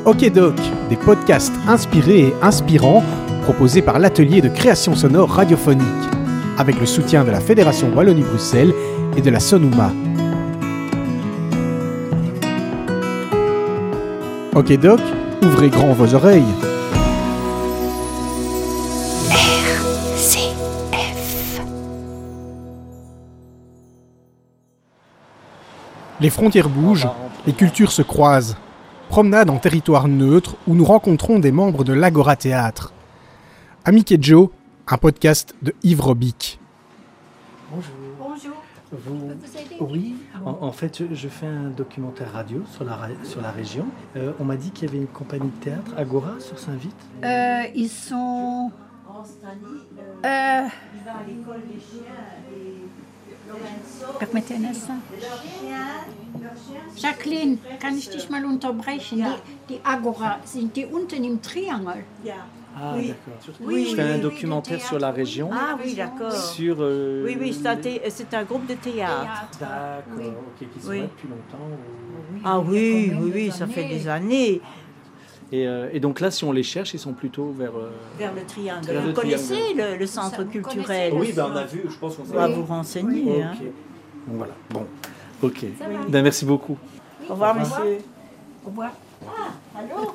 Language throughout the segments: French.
OK Doc, des podcasts inspirés et inspirants proposés par l'atelier de création sonore radiophonique, avec le soutien de la Fédération Wallonie-Bruxelles et de la Sonuma. OK Doc, ouvrez grand vos oreilles. RCF. Les frontières bougent, les cultures se croisent. Promenade en territoire neutre où nous rencontrons des membres de l'Agora Théâtre. Amic et Joe, un podcast de Yves Robic. Bonjour. Bonjour. Oui, en fait, je fais un documentaire radio sur la région. On m'a dit qu'il y avait une compagnie de théâtre, Agora, sur Saint-Vite. Ils sont... Permettez un instant. Jacqueline, kann ich dich mal unterbrechen? Die Agora, sind die unten im Triangel? Ah, Oui. d'accord. Oui, Je fais un oui, documentaire sur la région. Ah oui, d'accord. Sur... Oui, c'est un groupe de théâtre. D'accord, Oui. ok, qui sont Oui. là depuis longtemps. Ah oui, ça fait des années. Et donc là, si on les cherche, ils sont plutôt vers... Vers le triangle. Vers le Vous connaissez triangle. le centre Vous culturel? connaissez Oui, on a vu, je pense qu'on On va vous renseigner. Hein. Ok, bon, voilà, bon, ok. Ben, merci beaucoup. Au revoir, monsieur. Au revoir. Allô?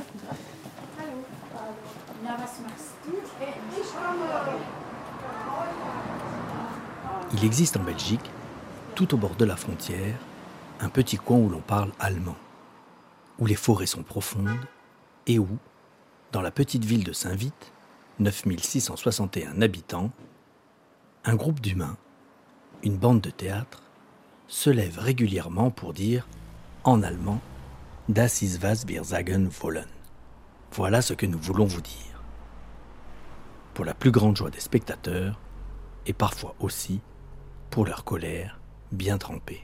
Il existe en Belgique, tout au bord de la frontière, un petit coin où l'on parle allemand, où les forêts sont profondes et où, dans la petite ville de Saint-Vite, 9661 habitants, un groupe d'humains, une bande de théâtre, se lève régulièrement pour dire, en allemand, « Das ist was wir sagen wollen ». Voilà ce que nous voulons vous dire. Pour la plus grande joie des spectateurs, et parfois aussi pour leur colère bien trempée.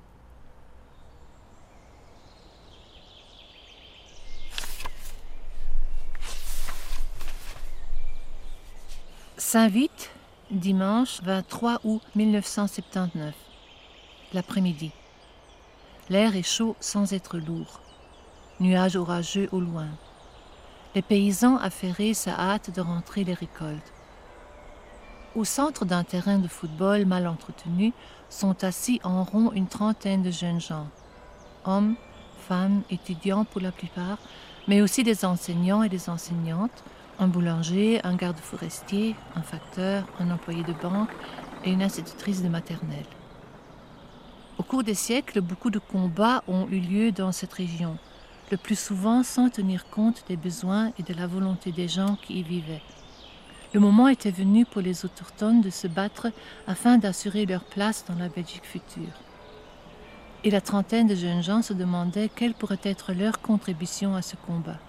Saint-Vite, dimanche 23 août 1979, l'après-midi. L'air est chaud sans être lourd. Nuages orageux au loin. Les paysans affairés se hâtent de rentrer les récoltes. Au centre d'un terrain de football mal entretenu sont assis en rond une trentaine de jeunes gens. Hommes, femmes, étudiants pour la plupart, mais aussi des enseignants et des enseignantes, un boulanger, un garde forestier, un facteur, un employé de banque et une institutrice de maternelle. Au cours des siècles, beaucoup de combats ont eu lieu dans cette région, le plus souvent sans tenir compte des besoins et de la volonté des gens qui y vivaient. Le moment était venu pour les autochtones de se battre afin d'assurer leur place dans la Belgique future. Et la trentaine de jeunes gens se demandaient quelle pourrait être leur contribution à ce combat.